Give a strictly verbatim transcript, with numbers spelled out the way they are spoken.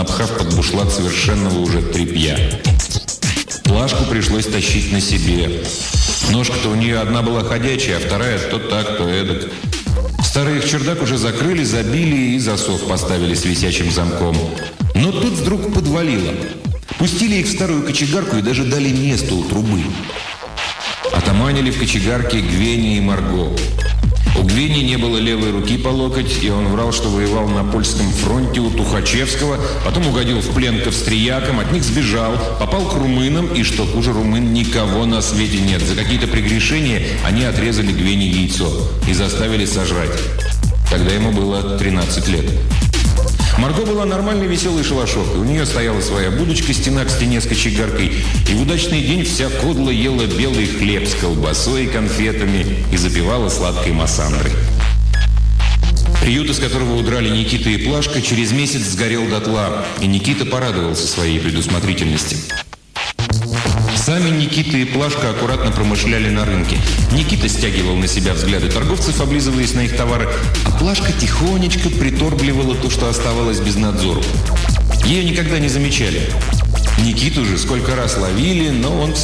напхав под бушлат совершенного уже тряпья. Плашку пришлось тащить на себе. Ножка-то у нее одна была ходячая, а вторая то так, то эдак. Старый их чердак уже закрыли, забили и засов поставили с висячим замком. Но тут вдруг подвалило. Пустили их в старую кочегарку и даже дали место у трубы. Отаманили в кочегарке Гвени и Марго. У Гвени не было левой руки по локоть, и он врал, что воевал на польском фронте у Тухачевского, потом угодил в плен к австриякам, от них сбежал, попал к румынам, и, что хуже румын, никого на свете нет. За какие-то прегрешения они отрезали Гвени яйцо и заставили сожрать. Тогда ему было тринадцать лет. Марго была нормальной веселой шалашовкой. У нее стояла своя будочка стена к стене с кочегаркой, и в удачный день вся кодла ела белый хлеб с колбасой и конфетами и запивала сладкой массандрой. Приют, из которого удрали Никита и Плашка, через месяц сгорел дотла, и Никита порадовался своей предусмотрительности. Сами Никита и Плашка аккуратно промышляли на рынке. Никита стягивал на себя взгляды торговцев, облизываясь на их товары, а Плашка тихонечко приторбливала то, что оставалось без надзора. Ее никогда не замечали. Никиту же сколько раз ловили, но он